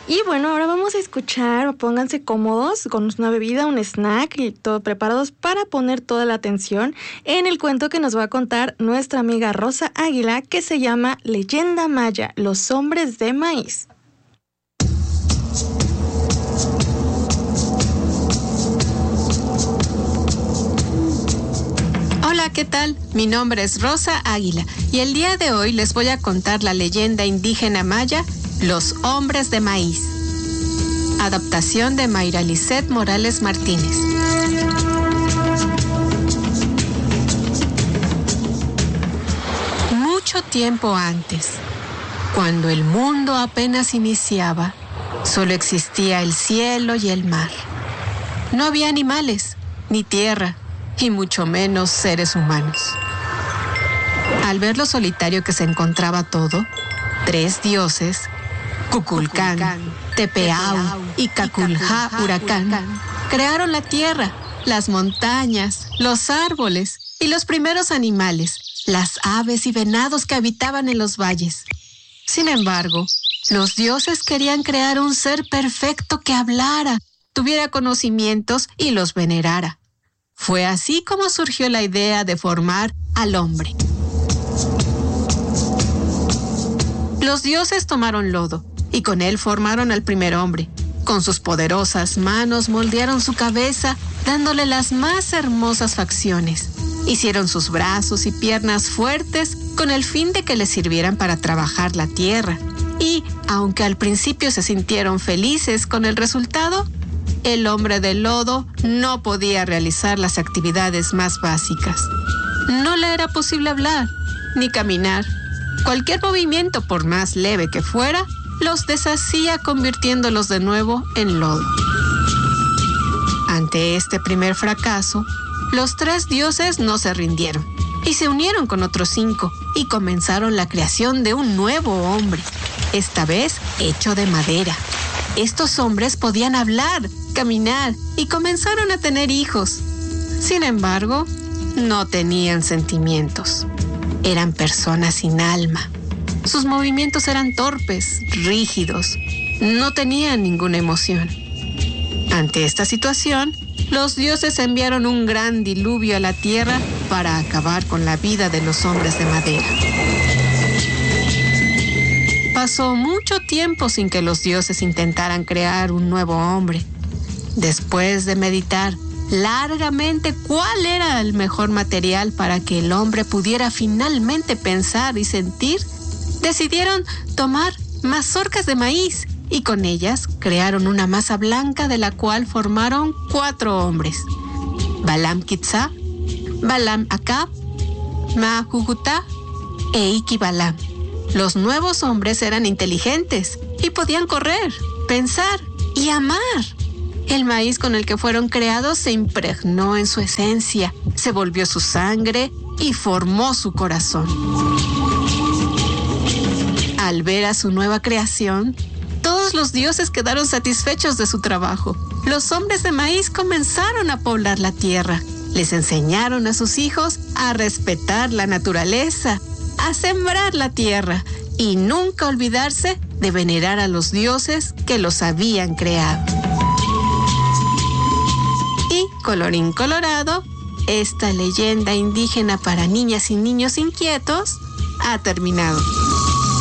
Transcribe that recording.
Y bueno, ahora vamos a escuchar, pónganse cómodos con una bebida, un snack y todo preparados para poner toda la atención en el cuento que nos va a contar nuestra amiga Rosa Águila, que se llama Leyenda Maya, los hombres de maíz. Hola, ¿qué tal? Mi nombre es Rosa Águila y el día de hoy les voy a contar la leyenda indígena maya, Los Hombres de Maíz. Adaptación de Mayra Lisset Morales Martínez. Mucho tiempo antes, cuando el mundo apenas iniciaba, solo existía el cielo y el mar. No había animales, ni tierra, y mucho menos seres humanos. Al ver lo solitario que se encontraba todo, 3 dioses, Kukulcán, Tepeau y Caculja Huracán, crearon la tierra, las montañas, los árboles y los primeros animales, las aves y venados que habitaban en los valles. Sin embargo, los dioses querían crear un ser perfecto que hablara, tuviera conocimientos y los venerara. Fue así como surgió la idea de formar al hombre. Los dioses tomaron lodo y con él formaron al primer hombre. Con sus poderosas manos moldearon su cabeza, dándole las más hermosas facciones. Hicieron sus brazos y piernas fuertes con el fin de que les sirvieran para trabajar la tierra. Y, aunque al principio se sintieron felices con el resultado, el hombre de lodo no podía realizar las actividades más básicas. No le era posible hablar, ni caminar. Cualquier movimiento, por más leve que fuera, los deshacía convirtiéndolos de nuevo en lodo. Ante este primer fracaso, los 3 dioses no se rindieron y se unieron con otros 5 y comenzaron la creación de un nuevo hombre, esta vez hecho de madera. Estos hombres podían hablar, caminar y comenzaron a tener hijos. Sin embargo, no tenían sentimientos. Eran personas sin alma. Sus movimientos eran torpes, rígidos. No tenían ninguna emoción. Ante esta situación, los dioses enviaron un gran diluvio a la tierra para acabar con la vida de los hombres de madera. Pasó mucho tiempo sin que los dioses intentaran crear un nuevo hombre. Después de meditar largamente cuál era el mejor material para que el hombre pudiera finalmente pensar y sentir, decidieron tomar mazorcas de maíz y con ellas crearon una masa blanca de la cual formaron 4 hombres: Balam Kitsa, Balam Akab, Mahuguta e Iki Balam. Los nuevos hombres eran inteligentes y podían correr, pensar y amar. El maíz con el que fueron creados se impregnó en su esencia, se volvió su sangre y formó su corazón. Al ver a su nueva creación, todos los dioses quedaron satisfechos de su trabajo. Los hombres de maíz comenzaron a poblar la tierra. Les enseñaron a sus hijos a respetar la naturaleza, a sembrar la tierra y nunca olvidarse de venerar a los dioses que los habían creado. Y, colorín colorado, esta leyenda indígena para niñas y niños inquietos ha terminado.